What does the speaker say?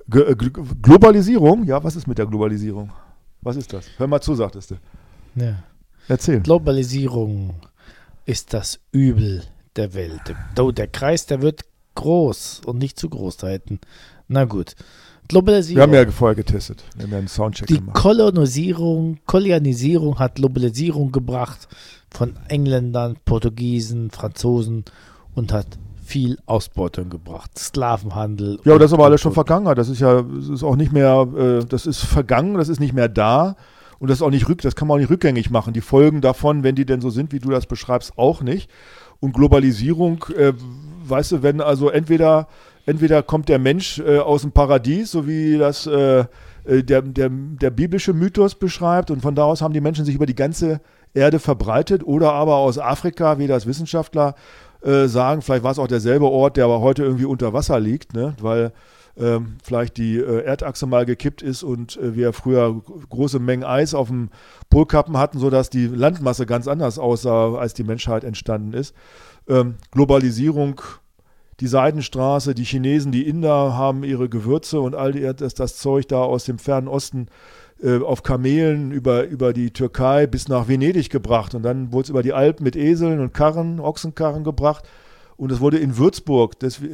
Globalisierung? Ja, was ist mit der Globalisierung? Was ist das? Hör mal zu, sagtest du. Ja. Erzähl. Globalisierung ist das Übel der Welt. Der Kreis, der wird groß und nicht zu groß da hinten. Na gut. Globalisierung. Wir haben ja vorher getestet. Wir haben ja einen Soundcheck Die gemacht. Kolonialisierung hat Globalisierung gebracht von Engländern, Portugiesen, Franzosen und hat viel Ausbeutung gebracht. Sklavenhandel. Ja, aber das ist aber alles schon Vergangenheit. Das ist auch nicht mehr, das ist vergangen, das ist nicht mehr da. Und das ist auch nicht das kann man auch nicht rückgängig machen. Die Folgen davon, wenn die denn so sind, wie du das beschreibst, auch nicht. Und Globalisierung, weißt du, wenn also entweder kommt der Mensch aus dem Paradies, so wie das der biblische Mythos beschreibt, und von da aus haben die Menschen sich über die ganze Erde verbreitet, oder aber aus Afrika, wie das Wissenschaftler sagen, vielleicht war es auch derselbe Ort, der aber heute irgendwie unter Wasser liegt, ne? Weil vielleicht die Erdachse mal gekippt ist und wir früher große Mengen Eis auf dem Polkappen hatten, sodass die Landmasse ganz anders aussah, als die Menschheit entstanden ist. Globalisierung, die Seidenstraße, die Chinesen, die Inder haben ihre Gewürze und all das Zeug da aus dem fernen Osten auf Kamelen über die Türkei bis nach Venedig gebracht. Und dann wurde es über die Alpen mit Eseln und Ochsenkarren gebracht. Und es wurde in Würzburg,